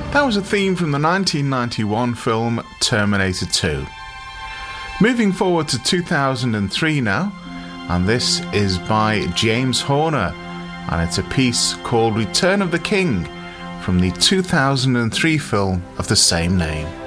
That was a theme from the 1991 film Terminator 2. Moving forward to 2003 now, and this is by James Horner, and it's a piece called Return of the King from the 2003 film of the same name.